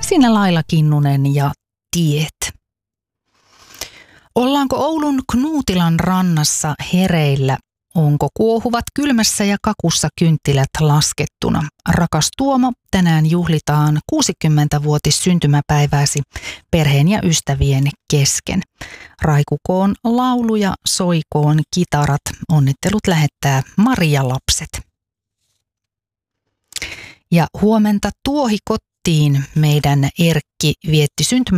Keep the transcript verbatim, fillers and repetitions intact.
Siinä Laila Kinnunen ja Tiet. Ollaanko Oulun Knuutilan rannassa hereillä? Onko kuohuvat kylmässä ja kakussa kynttilät laskettuna? Rakas Tuomo, tänään juhlitaan kuusikymmentävuotis syntymäpäivääsi perheen ja ystävien kesken. Raikukoon laulu ja soikoon kitarat. Onnittelut lähettää Maria Lapset. Ja huomenta Tuohikottiin meidän Erkki vietti syntymäpäivää